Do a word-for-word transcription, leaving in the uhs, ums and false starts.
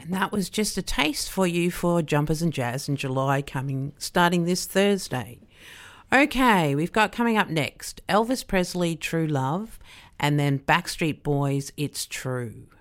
And that was just a taste for you for Jumpers and Jazz in July coming, starting this Thursday. Okay, we've got coming up next Elvis Presley, True Love, and then Backstreet Boys, It's True.